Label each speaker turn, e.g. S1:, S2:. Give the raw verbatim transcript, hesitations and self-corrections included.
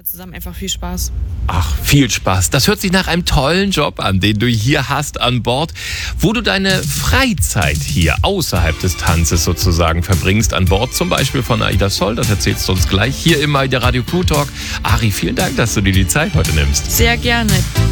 S1: zusammen einfach viel Spaß.
S2: Ach, viel Spaß. Das hört sich nach einem tollen Job an, den du hier hast an Bord, wo du deine Freizeit hier außerhalb des Tanzes sozusagen verbringst an Bord, zum Beispiel von Aida Sol. Das erzählst du uns gleich hier im AIDA Radio Crew Talk. Ari, vielen Dank, dass du dir die Zeit heute nimmst.
S1: Sehr gerne.